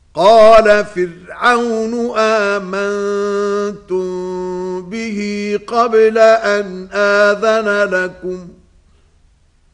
قال فرعون آمنتم به قبل أن آذن لكم